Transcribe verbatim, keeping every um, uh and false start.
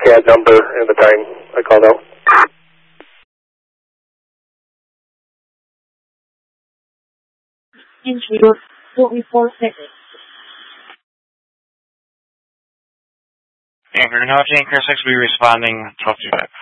C A D number and the time I called out. Entry forty-four seconds. Anchor, no, Anchor six will be responding twelve two five.